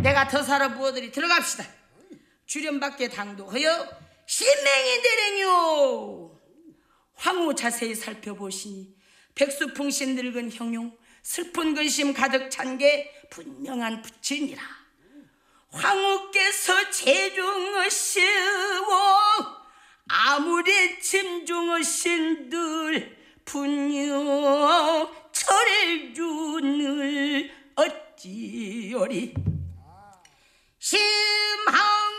내가 더 살아 부어들이 들어갑시다. 주련밖에 당도하여 신맹이 대령이오. 황후 자세히 살펴보시니 백수풍신 늙은 형용 슬픈 근심 가득 찬 게 분명한 부친이라. 황후께서 재중하시오. 아무리 짐중하신들 분명 철일준을 어찌오리. 심항